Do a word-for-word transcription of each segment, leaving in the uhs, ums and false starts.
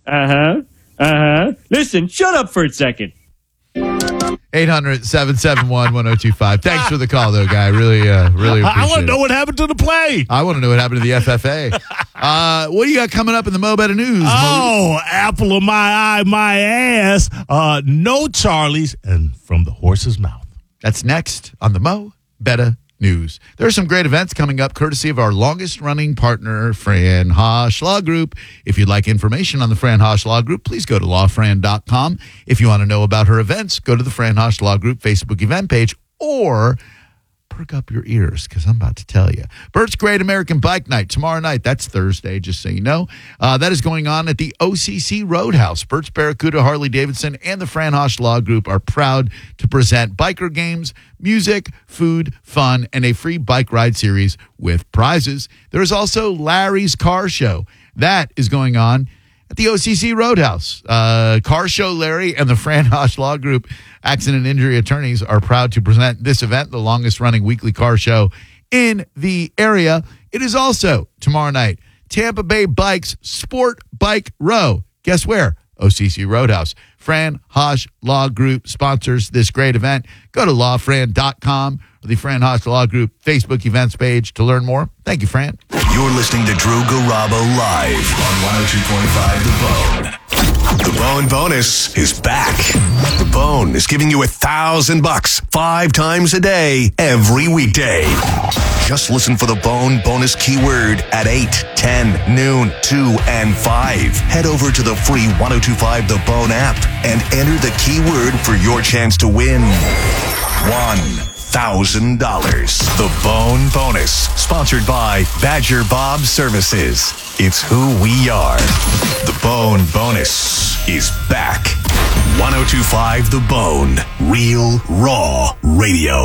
Uh-huh. Uh-huh. Listen, shut up for a second. eight hundred, seven seven one, one oh two five. Thanks for the call, though, guy. Really, uh, really appreciate I want to it. know what happened to the play. I want to know what happened to the F F A. uh, what do you got coming up in the Mo Better News? Oh, apple of my eye, my ass. Uh, no Charlies, and from the horse's mouth. That's next on the Mo Better News. There are some great events coming up courtesy of our longest-running partner, Fran Haas Law Group. If you'd like information on the Fran Haas Law Group, please go to law fran dot com. If you want to know about her events, go to the Fran Haas Law Group Facebook event page or perk up your ears because I'm about to tell you. Bert's Great American Bike Night tomorrow night. That's Thursday, just so you know. Uh, that is going on at the O C C Roadhouse. Bert's Barracuda, Harley Davidson, and the Fran Haas Law Group are proud to present biker games, music, food, fun, and a free bike ride series with prizes. There is also Larry's Car Show. That is going on at the O C C Roadhouse. Uh, Car Show Larry and the Fran Haas Law Group accident injury attorneys are proud to present this event, the longest running weekly car show in the area. It is also tomorrow night, Tampa Bay Bikes Sport Bike Row. Guess where? O C C Roadhouse. Fran Haas Law Group sponsors this great event. Go to law fran dot com or the Fran Haas Law Group Facebook events page to learn more. Thank you, Fran. You're listening to Drew Garabo live on one oh two point five The Bone. The Bone Bonus is back. The Bone is giving you a thousand bucks five times a day, every weekday. Just listen for the Bone Bonus keyword at eight, ten, noon, two, and five. Head over to the free one oh two five The Bone app and enter the keyword for your chance to win one thousand dollars. The Bone Bonus, sponsored by Badger Bob Services. It's who we are. The Bone Bonus is back. one oh two five The Bone, real, raw radio.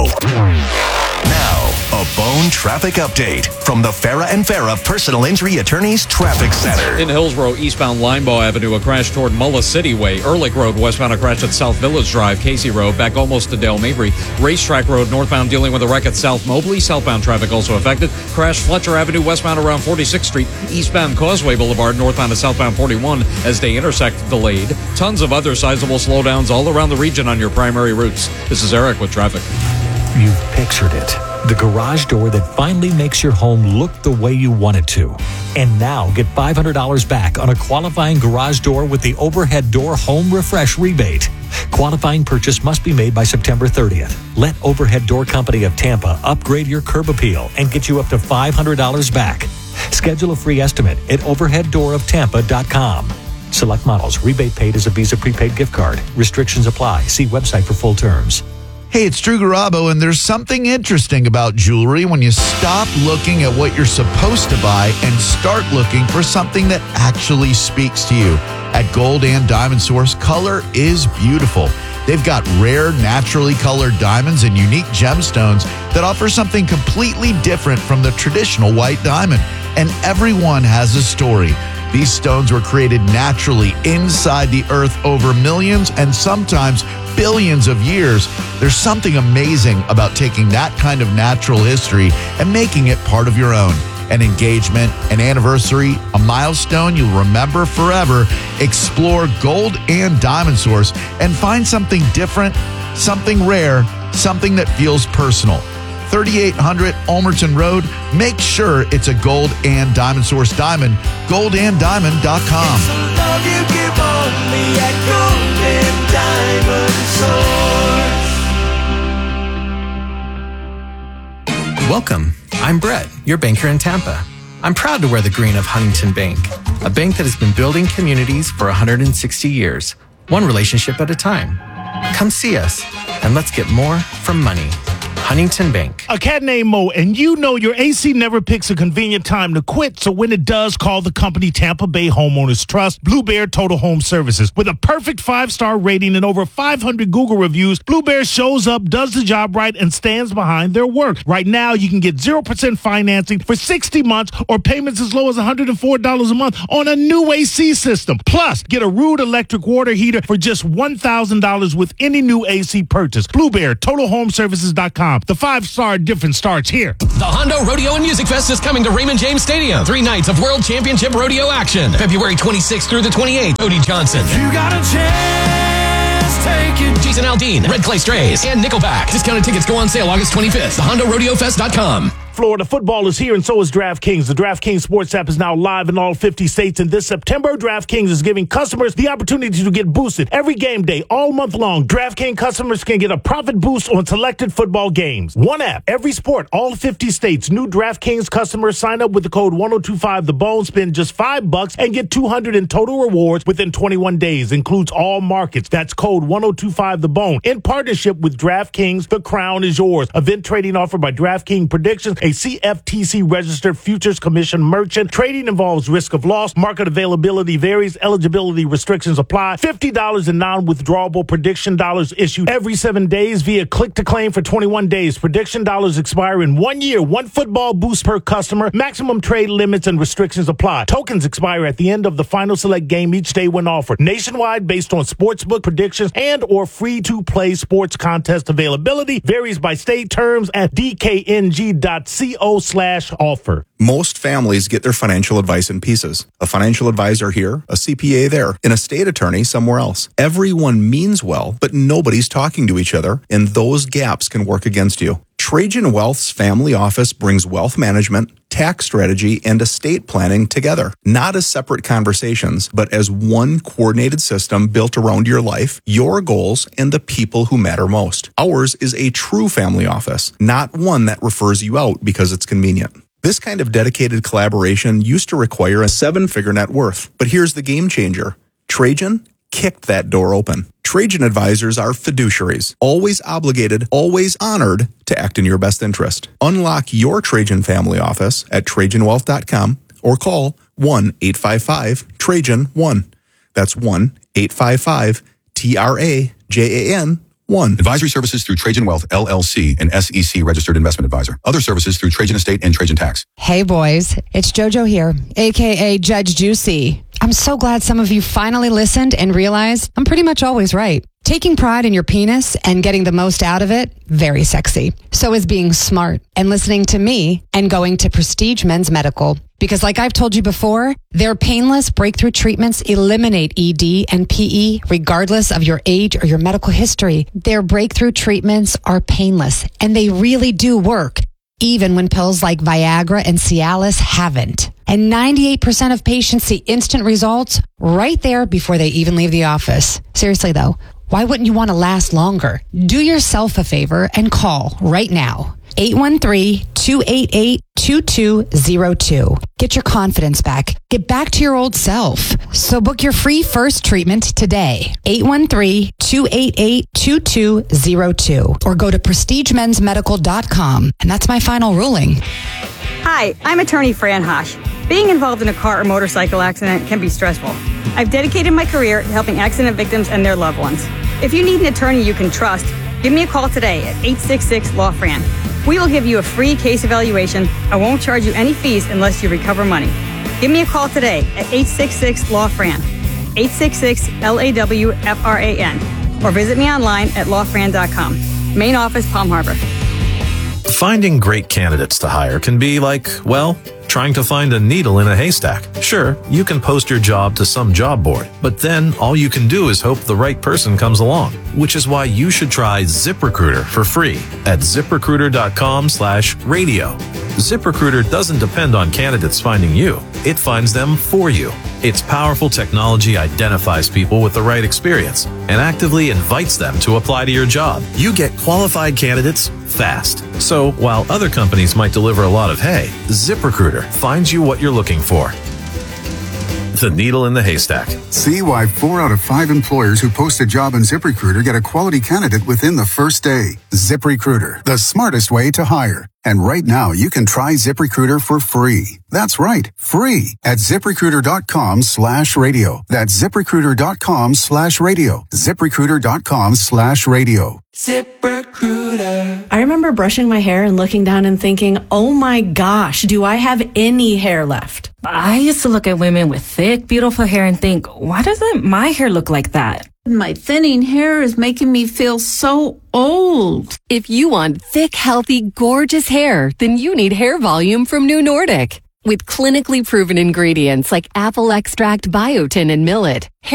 Now, a Bone traffic update from the Farah and Farah Personal Injury Attorneys Traffic Center. In Hillsborough, eastbound Limbaugh Avenue, a crash toward Mullah City Way. Ehrlich Road, westbound, a crash at South Village Drive. Casey Road, back almost to Dale Mabry. Racetrack Road, northbound, dealing with a wreck at South Mobley. Southbound traffic also affected. Crash Fletcher Avenue, westbound around forty-sixth Street. Eastbound Causeway Boulevard, northbound to southbound forty-one as they intersect, delayed. Tons of other sizable slowdowns all around the region on your primary routes. This is Eric with traffic. You've pictured it. The garage door that finally makes your home look the way you want it to. And now get five hundred dollars back on a qualifying garage door with the Overhead Door Home Refresh rebate. Qualifying purchase must be made by September thirtieth. Let Overhead Door Company of Tampa upgrade your curb appeal and get you up to five hundred dollars back. Schedule a free estimate at overhead door of tampa dot com. Select models. Rebate paid as a Visa prepaid gift card. Restrictions apply. See website for full terms. Hey, it's Drew Garabo, and there's something interesting about jewelry when you stop looking at what you're supposed to buy and start looking for something that actually speaks to you. At Gold and Diamond Source, color is beautiful. They've got rare, naturally colored diamonds and unique gemstones that offer something completely different from the traditional white diamond. And everyone has a story. These stones were created naturally inside the earth over millions and sometimes billions of years. There's something amazing about taking that kind of natural history and making it part of your own. An engagement, an anniversary, a milestone you'll remember forever. Explore Gold and Diamond Source and find something different, something rare, something that feels personal. thirty-eight hundred Ulmerton Road. Make sure it's a Gold and Diamond Source diamond. gold and diamond dot com. Welcome. I'm Brett, your banker in Tampa. I'm proud to wear the green of Huntington Bank, a bank that has been building communities for one hundred sixty years, one relationship at a time. Come see us, and let's get more from money. Huntington Bank. A cat named Mo, and you know your A C never picks a convenient time to quit, so when it does, call the company Tampa Bay Homeowners Trust, Blue Bear Total Home Services. With a perfect five-star rating and over five hundred Google reviews, Blue Bear shows up, does the job right, and stands behind their work. Right now, you can get zero percent financing for sixty months or payments as low as one hundred four dollars a month on a new A C system. Plus, get a Rude electric water heater for just one thousand dollars with any new A C purchase. Blue Bear Total Home Services dot com. com. The five-star difference starts here. The Hondo Rodeo and Music Fest is coming to Raymond James Stadium. Three nights of World Championship Rodeo action. February twenty-sixth through the twenty-eighth. Cody Johnson. You got a chance, take it. Jason Aldean, Red Clay Strays, and Nickelback. Discounted tickets go on sale August twenty-fifth. the hondo rodeo fest dot com. Florida football is here, and so is DraftKings. The DraftKings Sports app is now live in all fifty states, and this September, DraftKings is giving customers the opportunity to get boosted every game day, all month long. DraftKings customers can get a profit boost on selected football games. One app, every sport, all fifty states. New DraftKings customers sign up with the code one oh two five the bone, spend just five bucks, and get two hundred in total rewards within twenty-one days. Includes all markets. That's code one oh two five the bone. In partnership with DraftKings, the crown is yours. Event trading offered by DraftKings Predictions, a C F T C-registered futures commission merchant. Trading involves risk of loss. Market availability varies. Eligibility restrictions apply. fifty dollars in non-withdrawable prediction dollars issued every seven days via click-to-claim for twenty-one days. Prediction dollars expire in one year. One football boost per customer. Maximum trade limits and restrictions apply. Tokens expire at the end of the final select game each day when offered. Nationwide based on sportsbook predictions and or free-to-play sports contest availability. Varies by state. Terms at d k n g dot co slash offer. Most families get their financial advice in pieces. A financial advisor here, a C P A there, and a state attorney somewhere else. Everyone means well, but nobody's talking to each other, and those gaps can work against you. Trajan Wealth's family office brings wealth management, tax strategy, and estate planning together. Not as separate conversations, but as one coordinated system built around your life, your goals, and the people who matter most. Ours is a true family office, not one that refers you out because it's convenient. This kind of dedicated collaboration used to require a seven-figure net worth. But here's the game changer. Trajan kicked that door open. Trajan advisors are fiduciaries, always obligated, always honored to act in your best interest. Unlock your Trajan family office at trajan wealth dot com or call one eight five five Trajan one. That's one eight five five T R A J A N one. Advisory services through Trajan Wealth, L L C, an S E C registered investment advisor. Other services through Trajan Estate and Trajan Tax. Hey boys, it's JoJo here, aka Judge Juicy. I'm so glad some of you finally listened and realized I'm pretty much always right. Taking pride in your penis and getting the most out of it, very sexy. So is being smart and listening to me and going to Prestige Men's Medical. Because like I've told you before, their painless breakthrough treatments eliminate E D and P E regardless of your age or your medical history. Their breakthrough treatments are painless and they really do work, even when pills like Viagra and Cialis haven't. And ninety-eight percent of patients see instant results right there before they even leave the office. Seriously though, why wouldn't you want to last longer? Do yourself a favor and call right now. eight one three, two eight eight, two two zero two. Get your confidence back. Get back to your old self. So book your free first treatment today. eight one three, two eight eight, two two zero two. Or go to prestige men's medical dot com. And that's my final ruling. Hi, I'm attorney Fran Hosh. Being involved in a car or motorcycle accident can be stressful. I've dedicated my career to helping accident victims and their loved ones. If you need an attorney you can trust, give me a call today at eight six six, L A W, Fran. We will give you a free case evaluation. I won't charge you any fees unless you recover money. Give me a call today at eight six six, L A W, Fran. eight six six, L A W F R A N. Or visit me online at law fran dot com. Main office, Palm Harbor. Finding great candidates to hire can be like, well, trying to find a needle in a haystack. Sure, you can post your job to some job board, but then all you can do is hope the right person comes along, which is why you should try ZipRecruiter for free at ziprecruiter.com slash radio. ZipRecruiter doesn't depend on candidates finding you. It finds them for you. Its powerful technology identifies people with the right experience and actively invites them to apply to your job. You get qualified candidates fast. So while other companies might deliver a lot of hay, ZipRecruiter finds you what you're looking for. The needle in the haystack. See why four out of five employers who post a job on ZipRecruiter get a quality candidate within the first day. ZipRecruiter, the smartest way to hire. And right now, you can try ZipRecruiter for free. That's right, free at ZipRecruiter.com slash radio. That's ZipRecruiter.com slash radio. ZipRecruiter.com slash radio. ZipRecruiter. I remember brushing my hair and looking down and thinking, oh my gosh, do I have any hair left? I used to look at women with thick, beautiful hair and think, why doesn't my hair look like that? My thinning hair is making me feel so old. If you want thick, healthy, gorgeous hair, then you need Hair Volume from New Nordic. With clinically proven ingredients like apple extract, biotin, and millet,